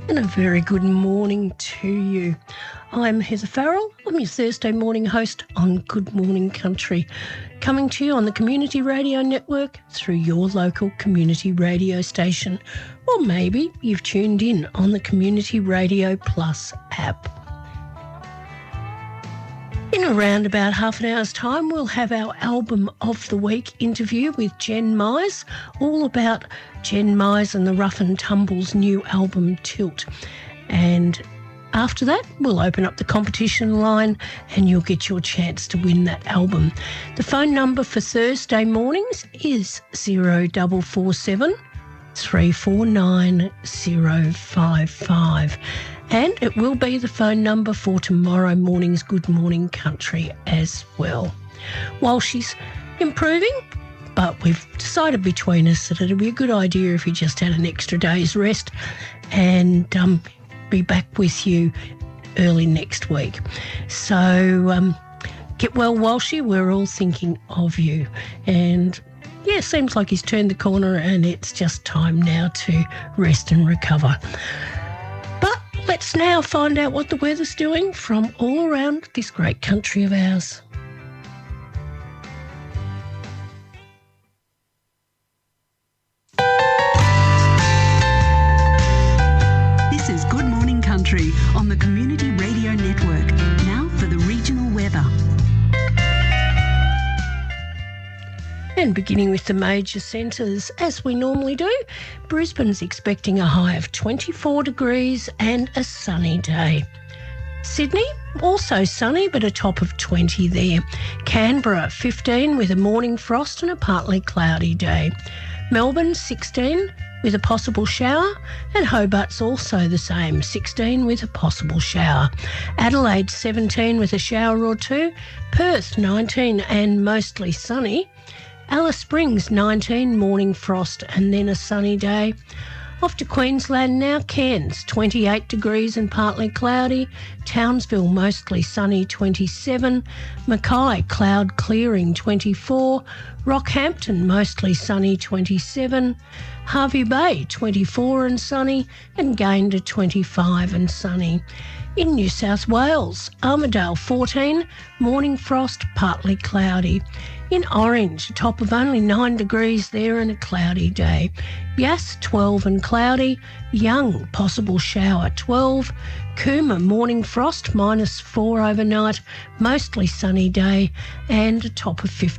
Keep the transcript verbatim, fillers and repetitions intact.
And a very good morning to you. I'm Heather Farrell. I'm your Thursday morning host on Good Morning Country, coming to you on the Community Radio Network through your local community radio station, or maybe you've tuned in on the Community Radio Plus app. In around about half an hour's time, we'll have our Album of the Week interview with Jen Mize, all about Jen Mize and the Rough and Tumble's new album, Tilt. And after that, we'll open up the competition line and you'll get your chance to win that album. The phone number for Thursday mornings is zero four four seven, three four nine, zero five five. And it will be the phone number for tomorrow morning's Good Morning Country as well. While she's improving, but we've decided between us that it'd be a good idea if you just had an extra day's rest, and um, be back with you early next week. So um, get well, Walshy. We're all thinking of you. And yeah, seems like he's turned the corner and it's just time now to rest and recover. But let's now find out what the weather's doing from all around this great country of ours. This is Good Morning Country on the Community Radio Network. Now for the regional weather. And beginning with the major centres, as we normally do, Brisbane's expecting a high of twenty-four degrees and a sunny day. Sydney, also sunny, but a top of twenty there. Canberra, fifteen with a morning frost and a partly cloudy day. Melbourne, sixteen with a possible shower, and Hobart's also the same, sixteen with a possible shower. Adelaide, seventeen with a shower or two. Perth, nineteen and mostly sunny. Alice Springs, nineteen, morning frost and then a sunny day. Off to Queensland now, Cairns, twenty-eight degrees and partly cloudy. Townsville, mostly sunny, twenty-seven. Mackay, cloud clearing, twenty-four. Rockhampton, mostly sunny, twenty-seven. Hervey Bay, twenty-four and sunny. And Gayndah, twenty-five and sunny. In New South Wales, Armidale, fourteen, morning frost, partly cloudy. In Orange, a top of only nine degrees there and a cloudy day. Yass, twelve and cloudy. Young, possible shower, twelve. Cooma, morning frost, minus four overnight, mostly sunny day and a top of fifteen.